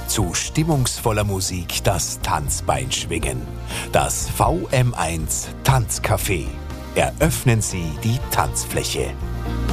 zu stimmungsvoller Musik das Tanzbein schwingen. Das VM1 Tanzcafé. Eröffnen Sie die Tanzfläche.